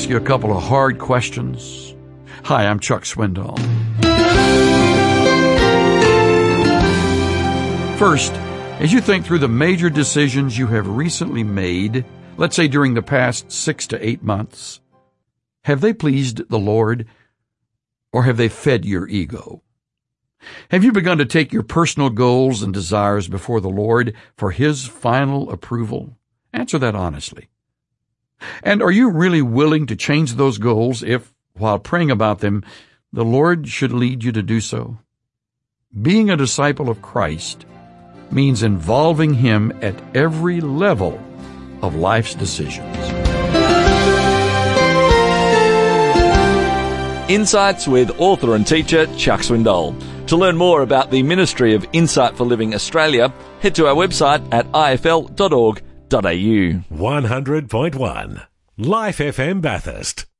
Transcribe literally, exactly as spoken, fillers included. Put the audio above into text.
ask you a couple of hard questions. Hi, I'm Chuck Swindoll. First, as you think through the major decisions you have recently made, let's say during the past six to eight months, have they pleased the Lord, or have they fed your ego? Have you begun to take your personal goals and desires before the Lord for His final approval? Answer that honestly. And are you really willing to change those goals if, while praying about them, the Lord should lead you to do so? Being a disciple of Christ means involving Him at every level of life's decisions. Insights with author and teacher Chuck Swindoll. To learn more about the Ministry of Insight for Living Australia, head to our website at i f l dot org dot a u. one hundred point one Life F M Bathurst.